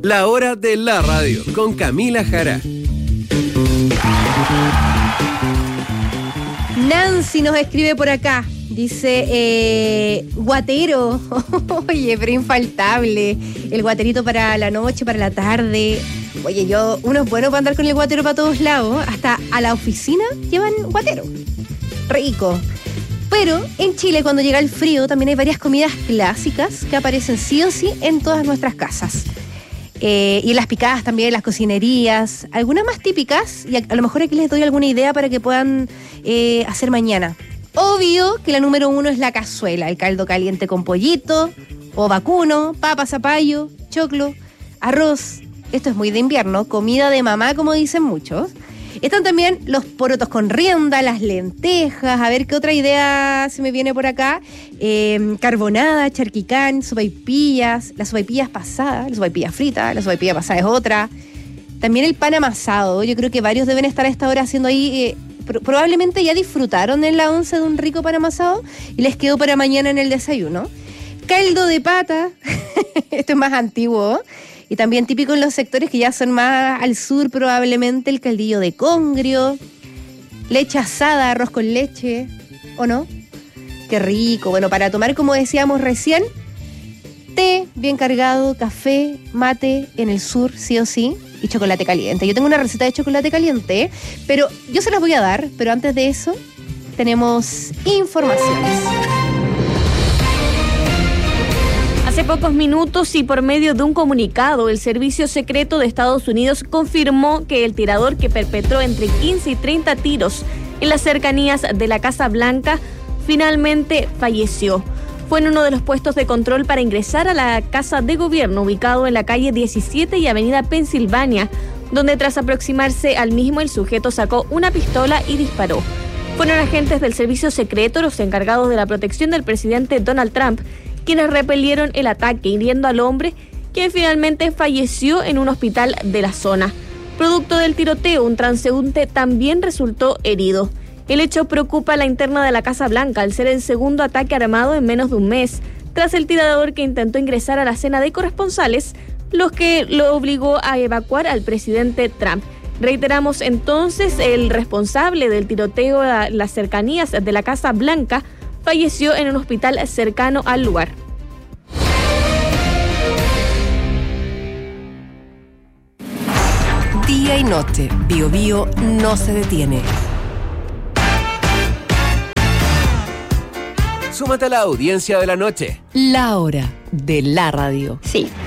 La hora de la radio con Camila Jara. Nancy nos escribe por acá. Dice, guatero. Oye, pero infaltable. El guaterito para la noche, para la tarde. Oye, uno es bueno para andar con el guatero para todos lados. Hasta a la oficina llevan guatero. Rico. Pero en Chile, cuando llega el frío, también hay varias comidas clásicas que aparecen sí o sí en todas nuestras casas. Y en las picadas también, en las cocinerías. Algunas más típicas, y a lo mejor aquí les doy alguna idea para que puedan hacer mañana. Obvio que la número 1 es la cazuela, el caldo caliente con pollito, o vacuno, papa, zapallo, choclo, arroz. Esto es muy de invierno, comida de mamá, como dicen muchos. Están también los porotos con rienda, las lentejas, a ver qué otra idea se me viene por acá. Carbonada, charquicán, sopaipillas, las sopaipillas pasadas, la sopaipilla frita, la sopaipilla pasada es otra. También el pan amasado, yo creo que varios deben estar a esta hora haciendo ahí, probablemente ya disfrutaron en la once de un rico pan amasado y les quedó para mañana en el desayuno. Caldo de pata, esto es más antiguo, y también típico en los sectores que ya son más al sur probablemente, el caldillo de congrio, leche asada, arroz con leche, ¿o no? Qué rico. Bueno, para tomar, como decíamos recién, té bien cargado, café, mate en el sur, sí o sí, y chocolate caliente. Yo tengo una receta de chocolate caliente, pero yo se las voy a dar, pero antes de eso tenemos informaciones. Hace pocos minutos y por medio de un comunicado, el Servicio Secreto de Estados Unidos confirmó que el tirador que perpetró entre 15 y 30 tiros en las cercanías de la Casa Blanca finalmente falleció. Fue en uno de los puestos de control para ingresar a la Casa de Gobierno, ubicado en la calle 17 y Avenida Pensilvania, donde tras aproximarse al mismo el sujeto sacó una pistola y disparó. Fueron agentes del Servicio Secreto los encargados de la protección del presidente Donald Trump, quienes repelieron el ataque, hiriendo al hombre, quien finalmente falleció en un hospital de la zona. Producto del tiroteo, un transeúnte también resultó herido. El hecho preocupa a la interna de la Casa Blanca al ser el segundo ataque armado en menos de un mes, tras el tirador que intentó ingresar a la cena de corresponsales, lo que lo obligó a evacuar al presidente Trump. Reiteramos entonces, el responsable del tiroteo a las cercanías de la Casa Blanca falleció en un hospital cercano al lugar. Día y noche, Bío Bío no se detiene. Súmate a la audiencia de la noche. La hora de la radio. Sí,